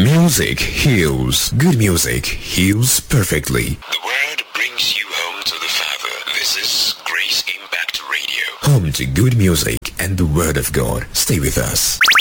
Music heals. Good music heals perfectly. The word brings you home to the Father. This is Grace Impact Radio. Home to good music and the Word of God. Stay with us.